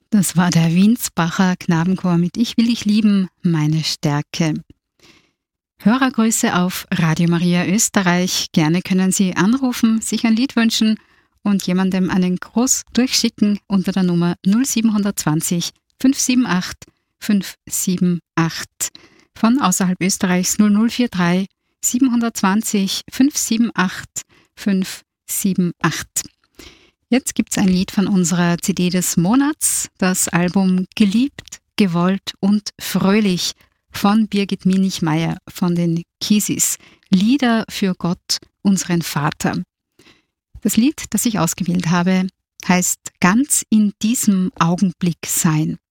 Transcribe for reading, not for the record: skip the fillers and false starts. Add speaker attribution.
Speaker 1: Das war der Winsbacher Knabenchor mit Ich will dich lieben, meine Stärke. Hörergrüße auf Radio Maria Österreich. Gerne können Sie anrufen, sich ein Lied wünschen und jemandem einen Gruß durchschicken unter der Nummer 0720 578 578. Von außerhalb Österreichs 0043 720 578 578. Jetzt gibt's ein Lied von unserer CD des Monats, das Album Geliebt, gewollt und fröhlich von Birgit Minichmeier von den Kiesis. Lieder für Gott, unseren Vater. Das Lied, das ich ausgewählt habe, heißt Ganz in diesem Augenblick sein.